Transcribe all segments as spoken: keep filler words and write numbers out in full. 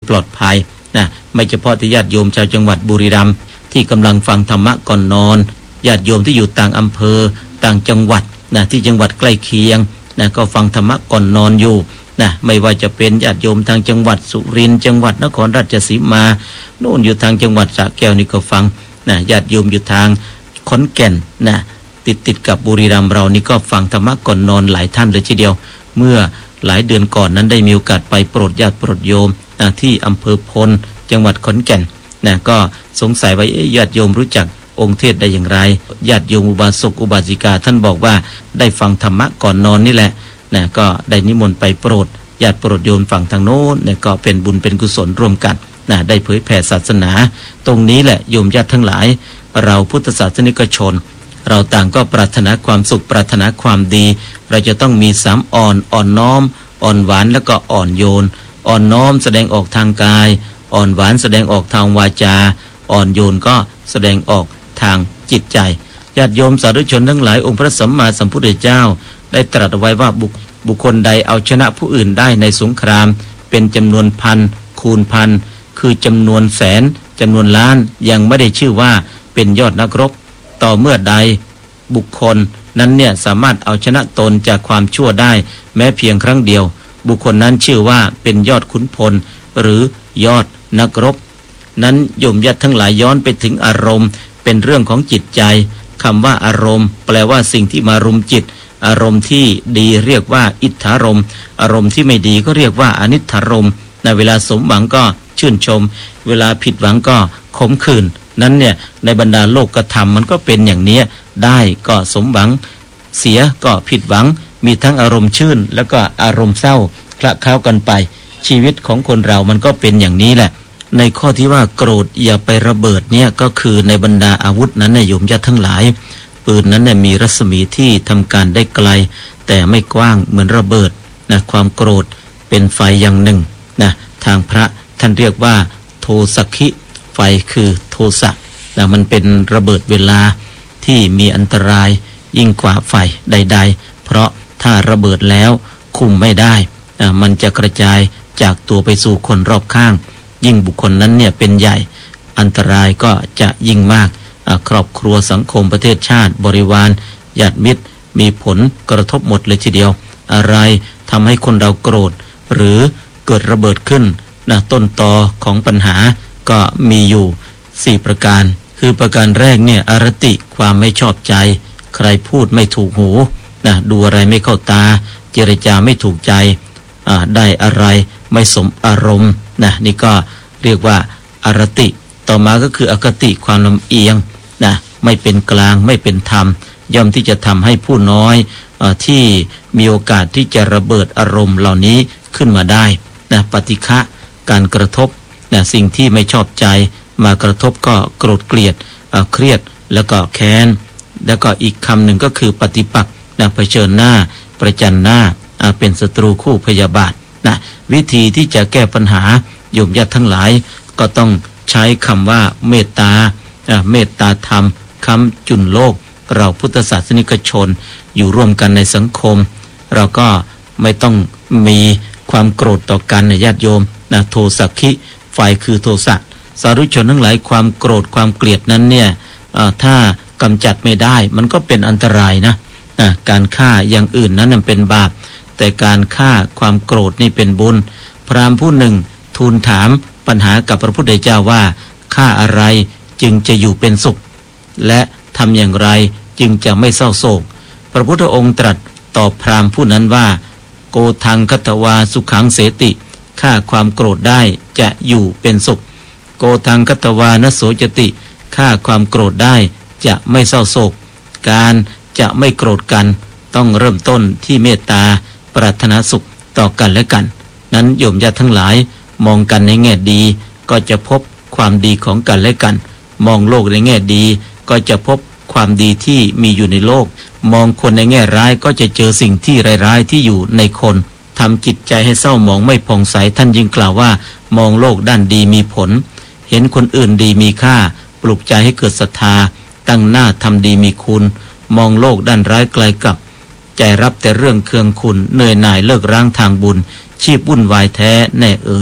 ปลอดภัยนะไม่เฉพาะที่ญาติโยมชาวจังหวัดบุรีรัมย์ที่กำลังฟังธรรมะก่อนนอนญาติโยมที่อยู่ต่างอำเภอต่างจังหวัดนะที่จังหวัดใกล้เคียงนะก็ฟังธรรมะก่อนนอนอยู่นะไม่ว่าจะเป็นญาติโยมทางจังหวัดสุรินทร์จังหวัดนครราชสีมาโน่นอยู่ทางจังหวัดสระแก้วนี่ก็ฟังนะญาติโยมอยู่ทางขอนแก่นนะติดติดกับบุรีรัมย์เรานี่ก็ฟังธรรมะก่อนนอนหลายท่านเลยทีเดียวเมื่อหลายเดือนก่อนนั้นได้มีโอกาสไปโปรดญาติโปรดโยมนะที่อำเภอพลจังหวัดขอนแก่นนะก็สงสัยว่าญาติโยมรู้จักองค์เทศได้อย่างไรญาติโยมอุบาสกอุบาสิกาท่านบอกว่าได้ฟังธรรมะก่อนนอนนี่แหละนะก็ได้นิมนต์ไปโปรดญาติโปรดโยมฝั่งทางโน้นเนี่ยก็เป็นบุญเป็นกุศลร่วมกันนะได้เผยแผ่ศาสนาตรงนี้แหละโยมญาติทั้งหลายเราพุทธศาสนิกชนเราต่างก็ปรารถนาความสุขปรารถนาความดีเราจะต้องมีสามอ่อนอ่อนน้อมอ่อนหวานแล้วก็อ่อนโยนอ่อนน้อมแสดงออกทางกายอ่อนหวานแสดงออกทางวาจาอ่อนโยนก็แสดงออกทางจิตใจญาติโยมสาธุชนทั้งหลายองค์พระสัมมาสัมพุทธเจ้าได้ตรัสไว้ว่าบุคบุคคลใดเอาชนะผู้อื่นได้ในสงครามเป็นจำนวนพันคูณพันคือจำนวนแสนจำนวนล้านยังไม่ได้ชื่อว่าเป็นยอดนักรบต่อเมื่อใดบุคคลนั้นเนี่ยสามารถเอาชนะตนจากความชั่วได้แม้เพียงครั้งเดียวบุคคลนั้นชื่อว่าเป็นยอดขุนพลหรือยอดนักรบนั้นโยมญาติทั้งหลายย้อนไปถึงอารมณ์เป็นเรื่องของจิตใจคำว่าอารมณ์แปลว่าสิ่งที่มารุมจิตอารมณ์ที่ดีเรียกว่าอิทธารมณ์อารมณ์ที่ไม่ดีก็เรียกว่าอนิทธารมณ์ในเวลาสมหวังก็ชื่นชมเวลาผิดหวังก็ขมขื่นนั้นเนี่ยในบรรดาโลกธรรมมันก็เป็นอย่างนี้ได้ก็สมหวังเสียก็ผิดหวังมีทั้งอารมณ์ชื่นแล้วก็อารมณ์เศร้าคละเคล้ากันไปชีวิตของคนเรามันก็เป็นอย่างนี้แหละในข้อที่ว่าโกรธอย่าไประเบิดเนี่ยก็คือในบรรดาอาวุธนั้นเนี่ยโยมญาติทั้งหลายปืนนั้นเนี่ยมีรัศมีที่ทำการได้ไกลแต่ไม่กว้างเหมือนระเบิดนะความโกรธเป็นไฟอย่างหนึ่งนะทางพระท่านเรียกว่าโทสักขิไฟคือโทสะนะมันเป็นระเบิดเวลาที่มีอันตรายยิ่งกว่าไฟใดๆเพราะถ้าระเบิดแล้วคุมไม่ได้นะมันจะกระจายจากตัวไปสู่คนรอบข้างยิ่งบุคคลนั้นเนี่ยเป็นใหญ่อันตรายก็จะยิ่งมากครอบครัวสังคมประเทศชาติบริวารญาติมิตรมีผลกระทบหมดเลยทีเดียวอะไรทำให้คนเราโกรธหรือเกิดระเบิดขึ้นนะต้นตอของปัญหาก็มีอยู่สี่ประการคือประการแรกเนี่ยอรติความไม่ชอบใจใครพูดไม่ถูกหูนะดูอะไรไม่เข้าตาเจรจาไม่ถูกใจอ่าได้อะไรไม่สมอารมณ์นะนี่ก็เรียกว่าอรติต่อมาก็คืออคติความลำเอียงนะไม่เป็นกลางไม่เป็นธรรมย่อมที่จะทำให้ผู้น้อยเอ่อที่มีโอกาสที่จะระเบิดอารมณ์เหล่านี้ขึ้นมาได้นะปฏิฆะการกระทบนะสิ่งที่ไม่ชอบใจมากระทบก็โกรธเกลียดเอ่อเครียดแล้วก็แค้นแล้วก็อีกคำหนึ่งก็คือปฏิปักษ์นะเผชิญหน้าประจันหน้าเป็นศัตรูคู่พยาบาทนะวิธีที่จะแก้ปัญหาโยมญาติทั้งหลายก็ต้องใช้คำว่าเมตตาเมตตาธรรมค้ำจุนโลกเราพุทธศาสนิกชนอยู่ร่วมกันในสังคมเราก็ไม่ต้องมีความโกรธต่อกันญาติโยมนะโทสักขิไฟคือโทสะสาธุชนทั้งหลายความโกรธความเกลียดนั้นเนี่ยถ้ากำจัดไม่ได้มันก็เป็นอันตรายนะการฆ่าอย่างอื่นนั้นเป็นบาปแต่การฆ่าความโกรธนี่เป็นบุญพราหมณ์ผู้หนึ่งทูลถามปัญหากับพระพุทธเจ้าว่าฆ่าอะไรจึงจะอยู่เป็นสุขและทำอย่างไรจึงจะไม่เศร้าโศกพระพุทธองค์ตรัสตอบพราหมณ์ผู้นั้นว่าโกทังคัตวาสุขังเสติฆ่าความโกรธได้จะอยู่เป็นสุขโกทังคัตวานโสจติฆ่าความโกรธได้จะไม่เศร้าโศกการจะไม่โกรธกันต้องเริ่มต้นที่เมตตาปรารถนาสุขต่อกันและกันนั้นโยมญาติทั้งหลายมองกันในแง่ดีก็จะพบความดีของกันและกันมองโลกในแง่ดีก็จะพบความดีที่มีอยู่ในโลกมองคนในแง่ร้ายก็จะเจอสิ่งที่ร้ายๆที่อยู่ในคนทำจิตใจให้เศร้าหมองไม่ผ่องใสท่านยิ่งกล่าวว่ามองโลกด้านดีมีผลเห็นคนอื่นดีมีค่าปลุกใจให้เกิดศรัทธาตั้งหน้าทำดีมีคุณมองโลกด้านร้ายไกลกับใจรับแต่เรื่องเคืองคุณเหนื่อยหน่ายเลิกร้างทางบุญชีพวุ่นวายแท้แน่เอ่ย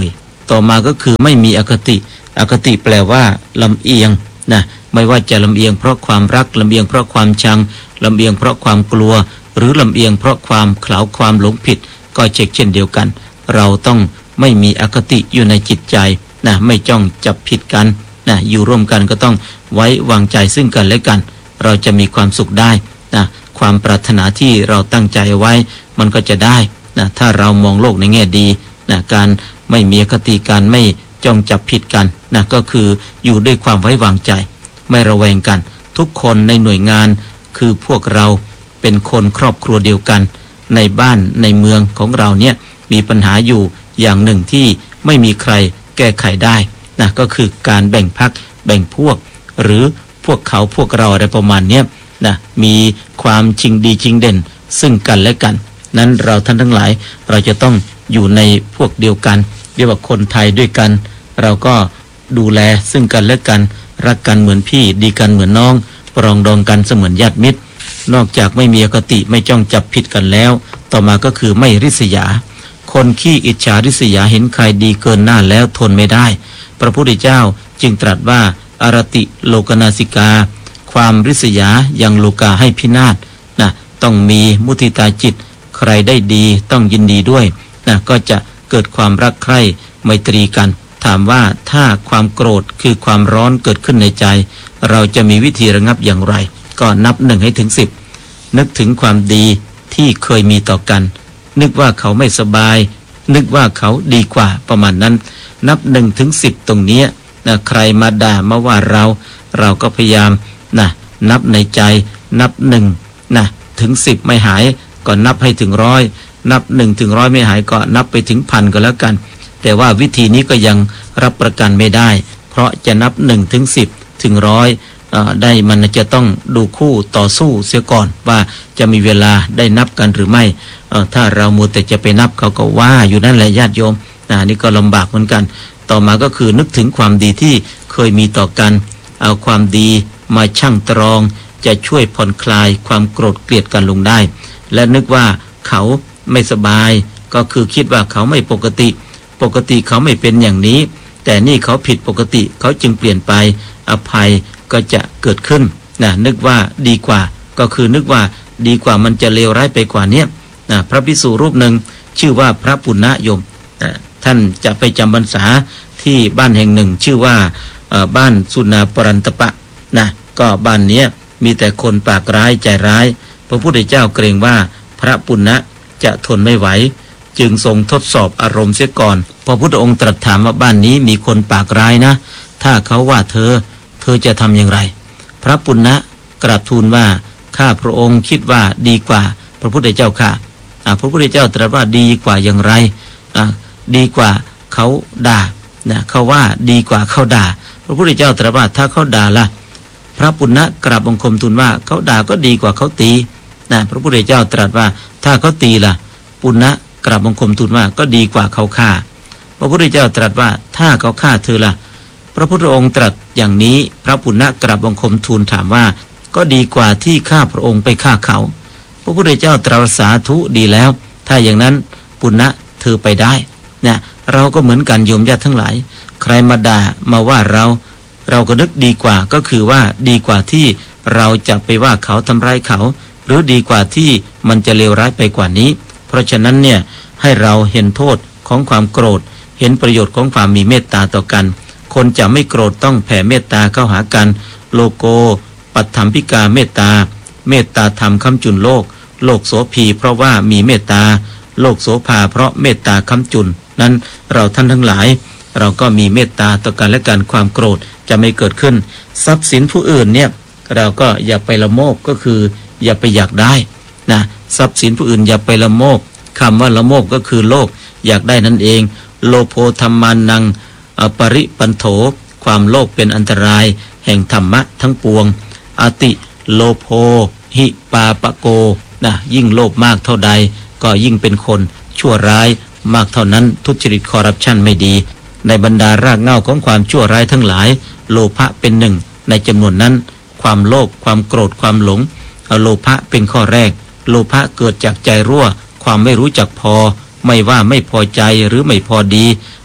ต่อมาก็คือไม่มีอคติอคติแปลว่าลำเอียงนะไม่ว่าจะลำเอียงเพราะความรักลำเอียงเพราะความชังลำเอียงเพราะความกลัวหรือลำเอียงเพราะความเขลาความหลงผิดก็เช่นเดียวกันเราต้องไม่มีอคติอยู่ในจิตใจนะไม่จ้องจับผิดกันนะอยู่ร่วมกันก็ต้องไว้วางใจซึ่งกันและกันเราจะมีความสุขได้นะความปรารถนาที่เราตั้งใจไว้มันก็จะได้นะถ้าเรามองโลกในแง่ดีนะการไม่มีอคติการไม่จ้องจับผิดกันนะก็คืออยู่ด้วยความไว้วางใจไม่ระแวงกันทุกคนในหน่วยงานคือพวกเราเป็นคนครอบครัวเดียวกันในบ้านในเมืองของเราเนี่ยมีปัญหาอยู่อย่างหนึ่งที่ไม่มีใครแก้ไขได้นะก็คือการแบ่งพรรคแบ่งพวกหรือพวกเขาพวกเราอะไรประมาณนี้นะมีความชิงดีชิงเด่นซึ่งกันและกันนั้นเราท่านทั้งหลายเราจะต้องอยู่ในพวกเดียวกันเรียกว่าคนไทยด้วยกันเราก็ดูแลซึ่งกันและกันรักกันเหมือนพี่ดีกันเหมือนน้องปรองดองกันเสมือนญาติมิตรนอกจากไม่มีอคติไม่จ้องจับผิดกันแล้วต่อมาก็คือไม่ริษยาคนขี้อิจฉาริษยาเห็นใครดีเกินหน้าแล้วทนไม่ได้พระพุทธเจ้าจึงตรัสว่าอรติโลกนาสิกาความริษยายังโลกาให้พินาศนะต้องมีมุทิตาจิตใครได้ดีต้องยินดีด้วยนะก็จะเกิดความรักใคร่ไมตรีกันถามว่าถ้าความโกรธคือความร้อนเกิดขึ้นในใจเราจะมีวิธีระงับอย่างไรก็นับหนึ่งให้ถึงสิบนึกถึงความดีที่เคยมีต่อกันนึกว่าเขาไม่สบายนึกว่าเขาดีกว่าประมาณนั้นนับหนึ่งถึงสิบตรงนี้นะใครมาด่ามาว่าเราเราก็พยายามนะนับในใจนับหนึ่งนะถึงสิบไม่หายก็นับให้ถึงร้อยนับหนึ่งถึงร้อยไม่หายก็นับไปถึงพันก็แล้วกันแต่ว่าวิธีนี้ก็ยังรับประกันไม่ได้เพราะจะนับหนึ่งถึงสิบถึงร้อยได้มันจะต้องดูคู่ต่อสู้เสียก่อนว่าจะมีเวลาได้นับกันหรือไม่ถ้าเรามัวแต่จะไปนับเขาก็ว่าอยู่นั่นแหละญาติโยมนี่ก็ลำบากเหมือนกันต่อมาก็คือนึกถึงความดีที่เคยมีต่อกันเอาความดีมาชั่งตรองจะช่วยผ่อนคลายความโกรธเกลียดกันลงได้และนึกว่าเขาไม่สบายก็คือคิดว่าเขาไม่ปกติปกติเขาไม่เป็นอย่างนี้แต่นี่เขาผิดปกติเขาจึงเปลี่ยนไปอภัยก็จะเกิดขึ้นนะนึกว่าดีกว่าก็คือนึกว่าดีกว่ามันจะเลวร้ายไปกว่านี้นะพระภิกษุรูปหนึ่งชื่อว่าพระปุณณโยมนะท่านจะไปจำพรรษาที่บ้านแห่งหนึ่งชื่อว่าบ้านสุนาปรันตปะนะก็บ้านนี้มีแต่คนปากร้ายใจร้ายพระพุทธเจ้าเกรงว่าพระปุณณะจะทนไม่ไหวจึงทรงทดสอบอารมณ์เสียก่อนพระพุทธองค์ตรัสถามว่าบ้านนี้มีคนปากร้ายนะถ้าเขาว่าเธอเธอจะทำอย่างไรพระปุณณะกราบทูลว่าข้าพระองค์คิดว่าดีกว่าพระพุทธเจ้าค่ะพระพุทธเจ้าตรัสว่าดีกว่าอย่างไรดีกว่าเขาด่านะเขาว่าดีกว่าเขาด่าพระพุทธเจ้าตรัสว่าถ้าเขาด่าล่ะพระปุณณะกราบบังคมทูลว่าเขาด่าก็ดีกว่าเขาตีนะพระพุทธเจ้าตรัสว่าถ้าเขาตีล่ะปุณณะกราบบังคมทูลว่าก็ดีกว่าเขาฆ่าพระพุทธเจ้าตรัสว่าถ้าเขาฆ่าเธอล่ะพระพุทธองค์ตรัสอย่างนี้พระปุณณะกราบบังคมทูลถามว่าก็ดีกว่าที่ข้าพระองค์ไปฆ่าเขาพระพุทธเจ้าตรัสสาธุดีแล้วถ้าอย่างนั้นปุณณะเธอไปได้นะเราก็เหมือนกันโยมญาติทั้งหลายใครมาด่ามาว่าเราเราก็นึกดีกว่าก็คือว่าดีกว่าที่เราจะไปว่าเขาทำร้ายเขาหรือดีกว่าที่มันจะเลวร้ายไปกว่านี้เพราะฉะนั้นเนี่ยให้เราเห็นโทษของความโกรธเห็นประโยชน์ของความมีเมตตาต่อกันคนจะไม่โกรธต้องแผ่เมตตาเข้าหากันโลโกปัตถัมพิกาเมตตาเมตตาธรรมค้ำจุนโลกโลกโสภีเพราะว่ามีเมตตาโลกโสภาเพราะเมตตาค้ำจุนนั้นเราท่านทั้งหลายเราก็มีเมตตาต่อกันและกันความโกรธจะไม่เกิดขึ้นทรัพย์สินผู้อื่นเนี่ยเราก็อย่าไปละโมบก็คืออย่าไปอยากได้นะทรัพย์สินผู้อื่นอย่าไปละโมบคำว่าละโมบก็คือโลภอยากได้นั่นเองโลโภธรรมานังปริปันโถความโลภเป็นอันตรายแห่งธรรมะทั้งปวงอติโลโภหิปาปะโกนะยิ่งโลภมากเท่าใดก็ยิ่งเป็นคนชั่วร้ายมากเท่านั้นทุจริตคอร์รัปชันไม่ดีในบรรดารากเหง้าของความชั่วร้ายทั้งหลายโลภะเป็นหนึ่งในจำนวนนั้นความโลภความโกรธความหลงโลภะเป็นข้อแรกโลภะเกิดจากใจรั่วความไม่รู้จักพอไม่ว่าไม่พอใจหรือไม่พอดี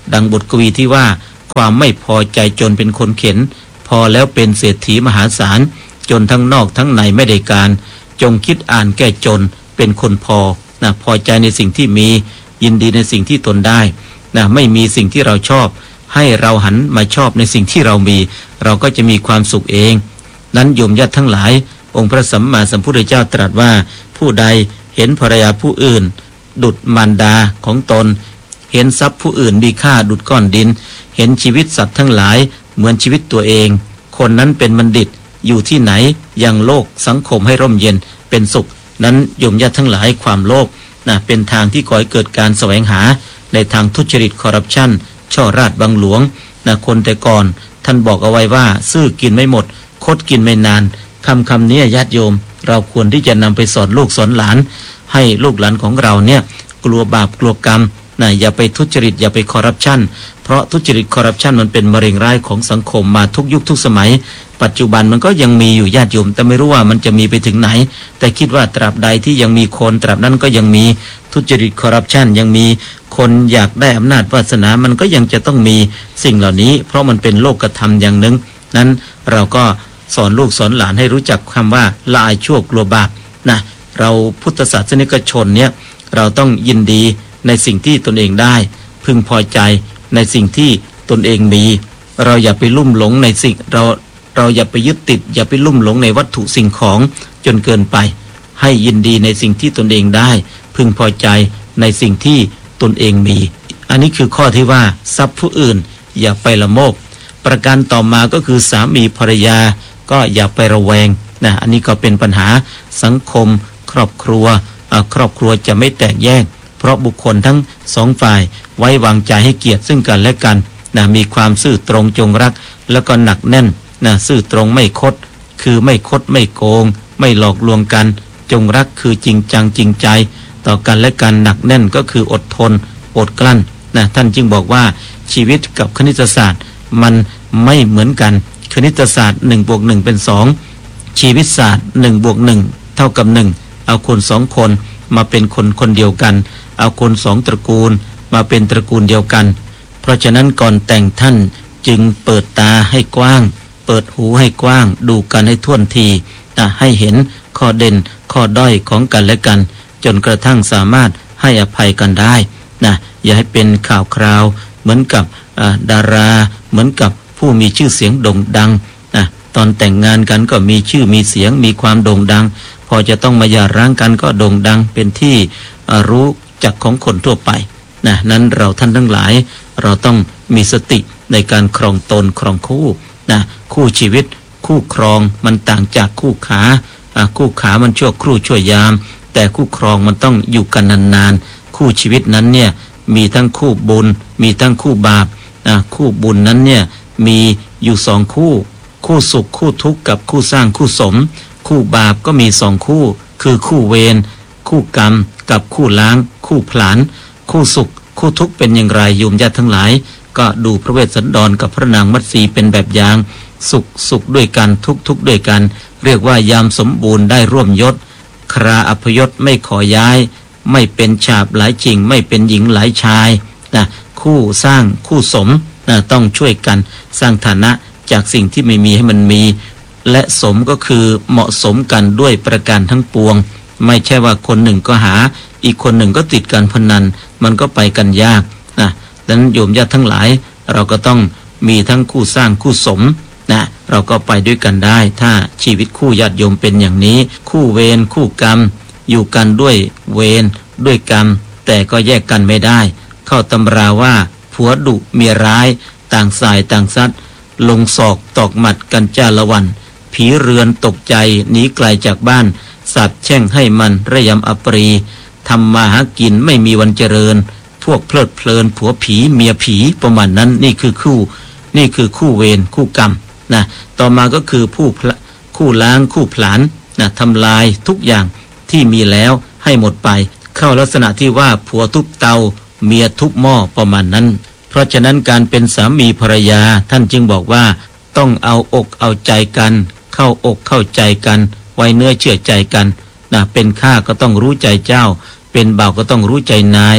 ดังบทกวีที่ว่าความไม่พอใจจนเป็นคนเข็นพอแล้วเป็นเศรษฐีมหาศาลจนทั้งนอกทั้งในไม่ได้การจงคิดอ่านแก้จนเป็นคนพอนะพอใจในสิ่งที่มียินดีในสิ่งที่ตนได้นะไม่มีสิ่งที่เราชอบให้เราหันมาชอบในสิ่งที่เรามีเราก็จะมีความสุขเองนั้นโยมญาติทั้งหลายองค์พระสัมมาสัมพุทธเจ้าตรัสว่าผู้ใดเห็นภรรยาผู้อื่นดุจมารดาของตนเห็นทรัพย์ผู้อื่นมีค่าดุจก้อนดินเห็นชีวิตสัตว์ทั้งหลายเหมือนชีวิตตัวเองคนนั้นเป็นบัณฑิตอยู่ที่ไหนยังโลกสังคมให้ร่มเย็นเป็นสุขนั้นโยมญาติทั้งหลายความโลภนะเป็นทางที่ก่อให้เกิดการแสวงหาในทางทุจริตคอร์รัปชันช่อราชบังหลวงนะคนแต่ก่อนท่านบอกเอาไว้ว่าซื่อกินไม่หมดคดกินไม่นานคำคำนี้ญาติโยมเราควรที่จะนำไปสอนลูกสอนหลานให้ลูกหลานของเราเนี่ยกลัวบาปกลัวกรรมนะอย่าไปทุจริตอย่าไปคอร์รัปชันเพราะทุจริตคอร์รัปชันมันเป็นมะเร็งร้ายของสังคมมาทุกยุคทุกสมัยปัจจุบันมันก็ยังมีอยู่ญาติโยมแต่ไม่รู้ว่ามันจะมีไปถึงไหนแต่คิดว่าตราบใดที่ยังมีคนตราบนั้นก็ยังมีทุจริตคอร์รัปชันยังมีคนอยากได้อำนาจวาสนามันก็ยังจะต้องมีสิ่งเหล่านี้เพราะมันเป็นโลกธรรมอย่างหนึ่งนั้นเราก็สอนลูกสอนหลานให้รู้จักคำว่าละอายชั่วกลัวบาปนะเราพุทธศาสนิกชนเนี่ยเราต้องยินดีในสิ่งที่ตนเองได้พึงพอใจในสิ่งที่ตนเองมีเราอย่าไปลุ่มหลงในสิ่งเราเราอย่าไปยึดติดอย่าไปลุ่มหลงในวัตถุสิ่งของจนเกินไปให้ยินดีในสิ่งที่ตนเองได้พึงพอใจในสิ่งที่ตนเองมีอันนี้คือข้อที่ว่าทรัพย์ผู้อื่นอย่าไปละโมบประการต่อมาก็คือสามีภรรยาก็อย่าไประแวงนะอันนี้ก็เป็นปัญหาสังคมครอบครัวครอบครัวจะไม่แตกแยกเพราะบุคคลทั้งสองฝ่ายไว้วางใจให้เกียรติซึ่งกันและกันนะมีความซื่อตรงจงรักแล้วก็หนักแน่นนะซื่อตรงไม่คดคือไม่คดไม่โกงไม่หลอกลวงกันจงรักคือจริงจังจริงใจต่อกันและกันหนักแน่นก็คืออดทนอดกลั้นนะท่านจึงบอกว่าชีวิตกับคณิตศาสตร์มันไม่เหมือนกันคณิตศาสตร์หนึ่งบวกหนึ่งเป็นสองชีวิตศาสตร์หนึ่งบวกหนึ่งเท่ากับหนึ่งเอาคนสองคนมาเป็นคนคนเดียวกันเอาคนสองตระกูลมาเป็นตระกูลเดียวกันเพราะฉะนั้นก่อนแต่งท่านจึงเปิดตาให้กว้างเปิดหูให้กว้างดูกันให้ท่วนทีนะให้เห็นข้อเด่นข้อด้อยของกันและกันจนกระทั่งสามารถให้อภัยกันได้นะอย่าให้เป็นข่าวคราวเหมือนกับดาราเหมือนกับผู้มีชื่อเสียงโด่งดังนะตอนแต่งงานกันก็มีชื่อมีเสียงมีความโด่งดังพอจะต้องมาหย่าร้างกันก็โด่งดังเป็นที่รู้จักของคนทั่วไปนะนั้นเราท่านทั้งหลายเราต้องมีสติในการครองตนครองคู่นะคู่ชีวิตคู่ครองมันต่างจากคู่ขาคู่ขามันชั่วครู่ชั่วยามแต่คู่ครองมันต้องอยู่กันนานๆคู่ชีวิตนั้นเนี่ยมีทั้งคู่บุญมีทั้งคู่บาปนะคู่บุญนั้นเนี่ยมีอยู่สองคู่คู่สุขคู่ทุกข์กับคู่สร้างคู่สมคู่บาปก็มีสองคู่คือคู่เวรคู่กรรมกับคู่ล้างคู่ผลาญคู่สุขคู่ทุกข์เป็นอย่างไรโยมญาติทั้งหลายก็ดูพระเวสสันดรกับพระนางมัตสีเป็นแบบอย่างสุขสุขด้วยกันทุกทุกด้วยกันเรียกว่ายามสมบูรณ์ได้ร่วมยศคราอัพยศไม่ขอย้ายไม่เป็นฉาบหลายจริงไม่เป็นหญิงหลายชายนะคู่สร้างคู่สมนะต้องช่วยกันสร้างฐานะจากสิ่งที่ไม่มีให้มันมีและสมก็คือเหมาะสมกันด้วยประการทั้งปวงไม่ใช่ว่าคนหนึ่งก็หาอีกคนหนึ่งก็ติดการพนันมันก็ไปกันยากนะดังนั้นโยมญาติทั้งหลายเราก็ต้องมีทั้งคู่สร้างคู่สมนะเราก็ไปด้วยกันได้ถ้าชีวิตคู่ญาติโยมเป็นอย่างนี้คู่เวรคู่กรรมอยู่กันด้วยเวรด้วยกรรมแต่ก็แยกกันไม่ได้เข้าตำราว่าผัวดุเมียร้ายต่างสายต่างซัดลงศอกตอกหมัดกันจ้าละวันผีเรือนตกใจหนีไกลจากบ้านสัตว์แช่งให้มันระยำอัปรีทำมาหากินไม่มีวันเจริญพวกเพลิดเพลินผัวผีเมียผีประมาณนั้นนี่คือคู่นี่คือคู่เวรคู่กรรมนะต่อมาก็คือผู้คู่ล้างคู่ผลาญนะทำลายทุกอย่างที่มีแล้วให้หมดไปเข้าลักษณะที่ว่าผัวทุบเตาเมียทุบหม้อประมาณนั้นเพราะฉะนั้นการเป็นสามีภรรยาท่านจึงบอกว่าต้องเอาอกเอาใจกันเข้าอกเข้าใจกันไว้เนื้อเชื่อใจกันนะเป็นข้าก็ต้องรู้ใจเจ้าเป็นบ่าวก็ต้องรู้ใจนาย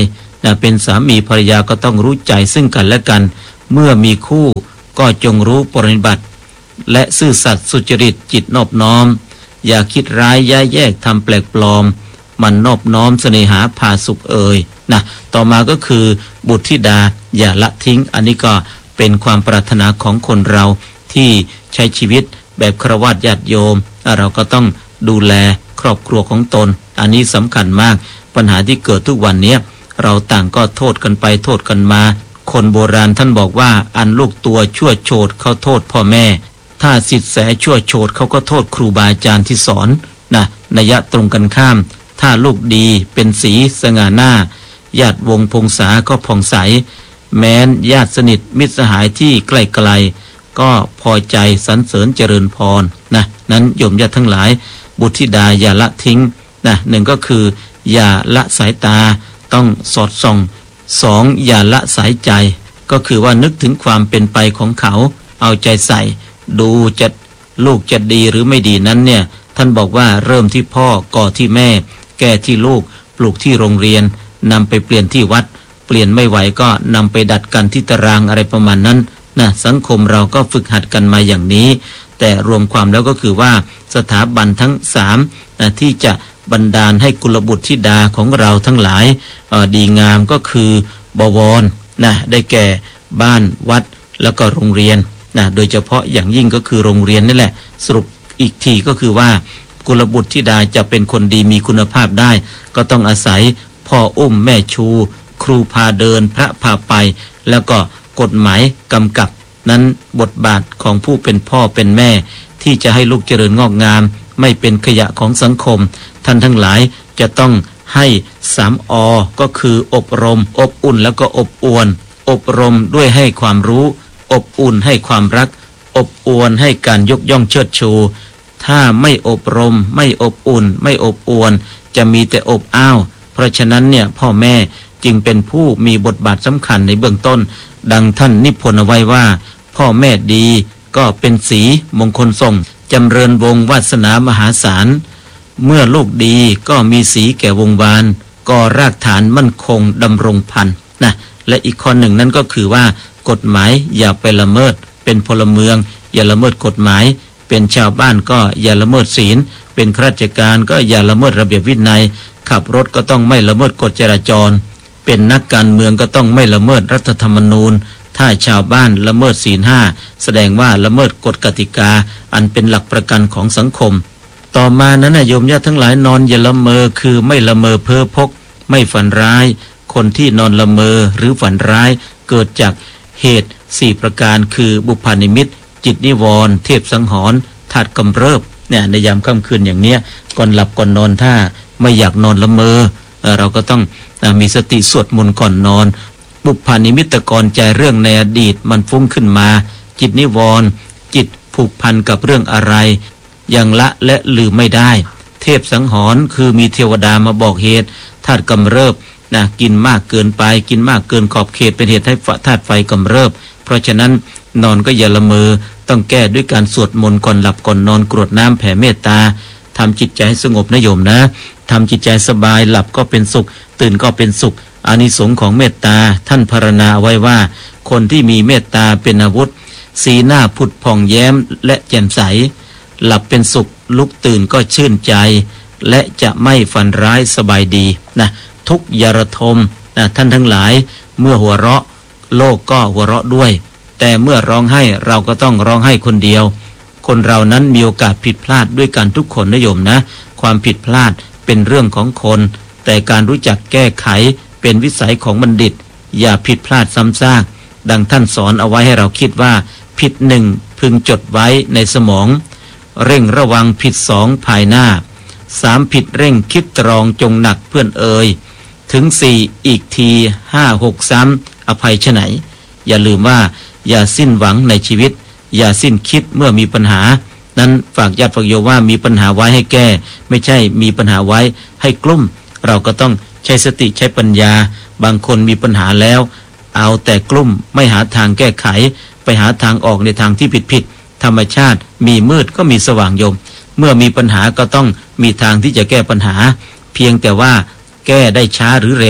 นะเป็นสามีภรรยาก็ต้องรู้ใจซึ่งกันและกันเมื่อมีคู่ก็จงรู้ปฏิบัติและซื่อสัตย์สุจริตจิตนอบน้อมอย่าคิดร้ายแย่แยกทำแปลกปลอมมันนอบน้อมเสน่หาพาสุขเอ่ยนะต่อมาก็คือบุตรธิดาอย่าละทิ้งอันนี้ก็เป็นความปรารถนาของคนเราที่ใช้ชีวิตแบบฆราวาสญาติโยมเราก็ต้องดูแลครอบครัวของตนอันนี้สำคัญมากปัญหาที่เกิดทุกวันนี้เราต่างก็โทษกันไปโทษกันมาคนโบราณท่านบอกว่าอันลูกตัวชั่วโฉดเขาโทษพ่อแม่ถ้าสิทธิแสชั่วโฉดเขาก็โทษครูบาอาจารย์ที่สอนนะนัยยะตรงกันข้ามถ้าลูกดีเป็นสีสง่าหน้าญาติวงพงษาก็ผ่องใสแม้นญาติสนิทมิตรสหายที่ใกล้ไกลก็พอใจสรรเสริญเจริญพรนะนั้นโยมญาติทั้งหลายบุตรธิดาอย่าละทิ้งนะหนึ่งก็คืออย่าละสายตาต้องสอดส่องสองอย่าละสายใจก็คือว่านึกถึงความเป็นไปของเขาเอาใจใส่ดูจะลูกจะดีหรือไม่ดีนั้นเนี่ยท่านบอกว่าเริ่มที่พ่อก่อที่แม่แก่ที่ลูกปลูกที่โรงเรียนนำไปเปลี่ยนที่วัดเปลี่ยนไม่ไหวก็นำไปดัดกันที่ตารางอะไรประมาณนั้นนะสังคมเราก็ฝึกหัดกันมาอย่างนี้แต่รวมความแล้วก็คือว่าสถาบันทั้งสามนะที่จะบันดาลให้กุลบุตรธิดาของเราทั้งหลายดีงามก็คือบวรนะได้แก่บ้านวัดแล้วก็โรงเรียนนะโดยเฉพาะอย่างยิ่งก็คือโรงเรียนนี่แหละสรุปอีกทีก็คือว่ากุลบุตรธิดาจะเป็นคนดีมีคุณภาพได้ก็ต้องอาศัยพ่ออุ้มแม่ชูครูพาเดินพระพาไปแล้วก็กฎหมายกำกับนั้นบทบาทของผู้เป็นพ่อเป็นแม่ที่จะให้ลูกเจริญงอกงามไม่เป็นขยะของสังคมท่านทั้งหลายจะต้องให้สามอก็คืออบรมอบอุ่นแล้วก็อบอวลอบรมด้วยให้ความรู้อบอุ่นให้ความรักอบอวลให้การยกย่องเชิดชูถ้าไม่อบรมไม่อบอุ่นไม่อบอวลจะมีแต่อบอ้าวเพราะฉะนั้นเนี่ยพ่อแม่จึงเป็นผู้มีบทบาทสำคัญในเบื้องต้นดังท่านนิพนธ์เอาไว้ว่าพ่อแม่ดีก็เป็นสีมงคลส่งจำเริญวงวาสนามหาศาลเมื่อลูกดีก็มีสีแก่วงวานก่อรากฐานมั่นคงดำรงพันธุ์นะและอีกข้อหนึ่งนั่นก็คือว่ากฎหมายอย่าไปละเมิดเป็นพลเมืองอย่าละเมิดกฎหมายเป็นชาวบ้านก็อย่าละเมิดศีลเป็นข้าราชการก็อย่าละเมิดระเบียบวินัยขับรถก็ต้องไม่ละเมิดกฎจราจรเป็นนักการเมืองก็ต้องไม่ละเมิดรัฐธรรมนูญถ้าชาวบ้านละเมิดศีลห้าแสดงว่าละเมิดกฎกติกาอันเป็นหลักประกันของสังคมต่อมานั้นโยมญาติทั้งหลายนอนอย่าละเมอคือไม่ละเมอเพ้อพกไม่ฝันร้ายคนที่นอนละเมอหรือฝันร้ายเกิดจากเหตุสี่ประการคือบุพนิมิตจิตนิวรณ์เทพสังหรณ์ธาตุกำเริบเนี่ยในยามค่ำคืนอย่างเนี้ยก่อนหลับก่อนนอนถ้าไม่อยากนอนละเมอเราก็ต้องมีสติสวดมนต์ก่อนนอนบุพนิมิตกรใจเรื่องในอดีตมันฟุ้งขึ้นมาจิตนิวรณ์จิตผูกพันกับเรื่องอะไรยังละและลืมไม่ได้เทพสังหรณ์คือมีเทวดามาบอกเหตุธาตุกำเริบนะกินมากเกินไปกินมากเกินขอบเขตเป็นเหตุให้ธาตุไฟกำเริบเพราะฉะนั้นนอนก็อย่าละเมอต้องแก้ด้วยการสวดมนต์ก่อนหลับก่อนนอนกรวดน้ำแผ่เมตตาทำจิตใจให้สงบนะโยมนะทำจิตใจสบายหลับก็เป็นสุขตื่นก็เป็นสุขอานิสงส์ของเมตตาท่านพรรณนาไว้ว่าคนที่มีเมตตาเป็นอาวุธสีหน้าผุดผ่องแย้มและแจ่มใสหลับเป็นสุขลุกตื่นก็ชื่นใจและจะไม่ฝันร้ายสบายดีนะทุกยาระทมนะท่านทั้งหลายเมื่อหัวเราะโลกก็หัวเราะด้วยแต่เมื่อร้องไห้เราก็ต้องร้องไห้คนเดียวคนเรานั้นมีโอกาสผิดพลาดด้วยกันทุกคนนะโยมนะความผิดพลาดเป็นเรื่องของคนแต่การรู้จักแก้ไขเป็นวิสัยของบัณฑิตอย่าผิดพลาดซ้ำซากดังท่านสอนเอาไว้ให้เราคิดว่าผิดหนึ่งพึงจดไว้ในสมองเร่งระวังผิดสองภายหน้าสามผิดเร่งคิดตรองจงหนักเพื่อนเอ่ยถึงสี่อีกทีห้าหกซ้ำอภัยชะไหนอย่าลืมว่าอย่าสิ้นหวังในชีวิตอย่าสิ้นคิดเมื่อมีปัญหานั้นฝากญาติฝากโยมว่ามีปัญหาไว้ให้แก้ไม่ใช่มีปัญหาไว้ให้กลุ้มเราก็ต้องใช้สติใช้ปัญญาบางคนมีปัญหาแล้วเอาแต่กลุ้มไม่หาทางแก้ไขไปหาทางออกในทางที่ผิดๆธรรมชาติมีมืดก็มีสว่างโยมเมื่อมีปัญหาก็ต้องมีทางที่จะแก้ปัญหาเพียงแต่ว่าแก้ได้ช้าหรือเร็ว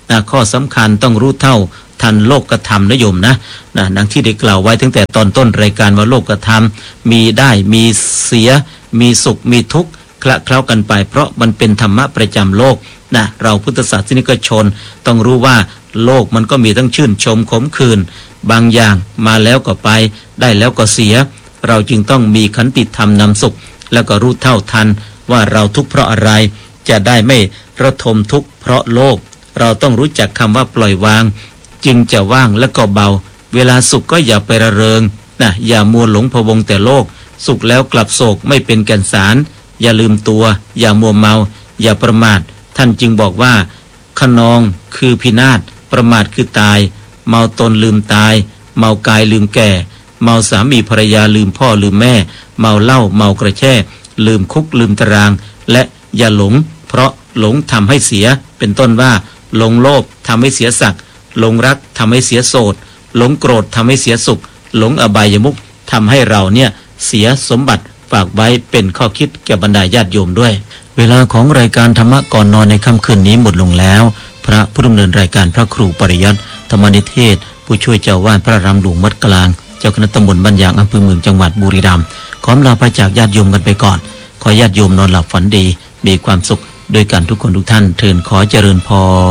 นะข้อสำคัญต้องรู้เท่าทันโลกธรรมนะโยมนะนะดังที่ได้กล่าวไว้ตั้งแต่ตอนต้นรายการว่าโลกธรรมมีได้มีเสียมีสุขมีทุกข์คละเคล้ากันไปเพราะมันเป็นธรรมะประจำโลกนะเราพุทธศาสนิกชนต้องรู้ว่าโลกมันก็มีทั้งชื่นชมขมขื่นบางอย่างมาแล้วก็ไปได้แล้วก็เสียเราจึงต้องมีขันติธรรมนำสุขแล้วก็รู้เท่าทันว่าเราทุกข์เพราะอะไรจะได้ไม่ระทมทุกข์เพราะโลกเราต้องรู้จักคำว่าปล่อยวางจึงจะว่างและก็เบาเวลาสุขก็อย่าไประเริงนะอย่ามัวหลงพะวงแต่โลกสุขแล้วกลับโศกไม่เป็นแก่นสารอย่าลืมตัวอย่ามัวเมาอย่าประมาทท่านจึงบอกว่าขนองคือพินาศประมาทคือตายเมาตนลืมตายเมากายลืมแก่เมาสามีภรรยาลืมพ่อลืมแม่เมาเหล้าเมากระแช่ลืมคุกลืมตารางและอย่าหลงเพราะหลงทำให้เสียเป็นต้นว่าหลงโลภทำให้เสียศักดิ์หลงรักทำให้เสียโสดหลงโกรธทำให้เสียสุขหลงอบายมุขทำให้เราเนี่ยเสียสมบัติฝากไว้เป็นข้อคิดแก่บรรดาญาติโยมด้วยเวลาของรายการธรรมะก่อนนอนในค่ำคืนนี้หมดลงแล้วพระผู้ดำเนินรายการพระครูปริยัติธรรมนิเทศผู้ช่วยเจ้าวาดพระรามหลวงวัดกลางเจ้าคณะตำบลบ้านยางอำเภอเมืองจังหวัดบุรีรัมย์ขอลาไปจากญาติโยมกันไปก่อนขอญาติโยมนอนหลับฝันดีมีความสุขด้วยกันทุกคนทุกท่านเทินขอเจริญพร